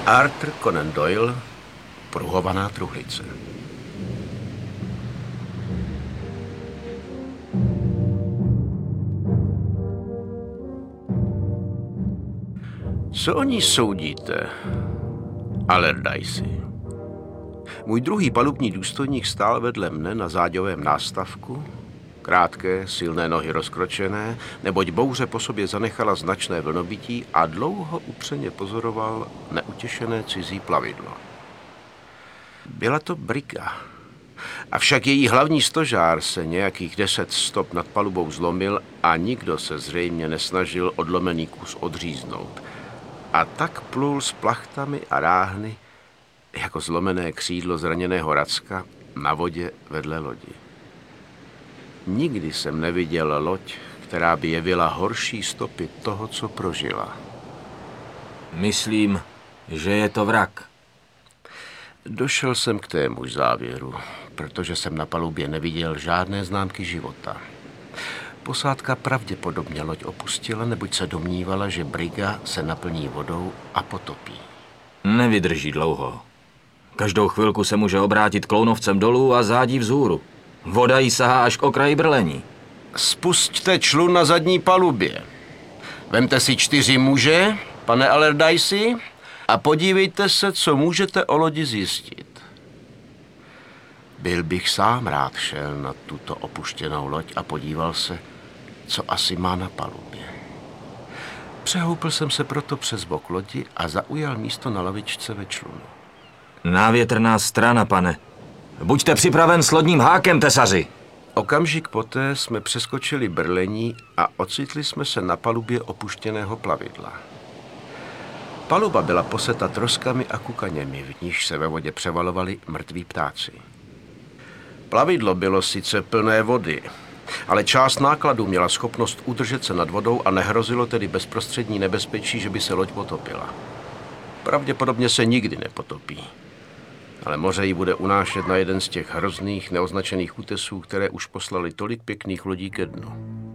Arthur Conan Doyle, Pruhovaná truhlice. Co o ní soudíte, Allardyce? Můj druhý palubní důstojník stál vedle mne na záďovém nástavku, krátké, silné nohy rozkročené, neboť bouře po sobě zanechala značné vlnobití a dlouho upřeně pozoroval neutěšené cizí plavidlo. Byla to briga. Avšak její hlavní stožár se nějakých 10 stop nad palubou zlomil a nikdo se zřejmě nesnažil odlomený kus odříznout. A tak plul s plachtami a ráhny jako zlomené křídlo zraněného racka na vodě vedle lodi. Nikdy jsem neviděl loď, která by jevila horší stopy toho, co prožila. Myslím, že je to vrak. Došel jsem k témuž závěru, protože jsem na palubě neviděl žádné známky života. Posádka pravděpodobně loď opustila, neboť se domnívala, že briga se naplní vodou a potopí. Nevydrží dlouho. Každou chvilku se může obrátit klounovcem dolů a zádí vzhůru. Voda jí sahá až k okraji brlení. Spusťte člun na zadní palubě. Vemte si 4 muže, pane Allardyce, a podívejte se, co můžete o lodi zjistit. Byl bych sám rád šel na tuto opuštěnou loď a podíval se, co asi má na palubě. Přehoupl jsem se proto přes bok lodi a zaujal místo na lavičce ve člunu. Návětrná strana, pane. Buďte připraven s lodním hákem, tesaři. Okamžik poté jsme přeskočili brlení a ocitli jsme se na palubě opuštěného plavidla. Paluba byla poseta troskami a kukaněmi, v níž se ve vodě převalovali mrtví ptáci. Plavidlo bylo sice plné vody, ale část nákladu měla schopnost udržet se nad vodou a nehrozilo tedy bezprostřední nebezpečí, že by se loď potopila. Pravděpodobně se nikdy nepotopí, ale moře ji bude unášet na jeden z těch hrozných neoznačených útesů, které už poslali tolik pěkných lodí ke dnu.